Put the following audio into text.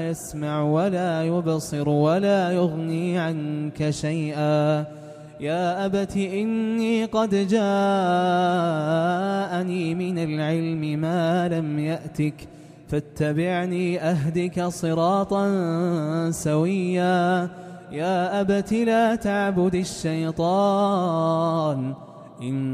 يسمع ولا يبصر ولا يغني عنك شيئا. يا أبت إني قد جاءني من العلم ما لم يأتك فاتبعني أهدك صراطا سويا. يا أبت لا تعبد الشيطان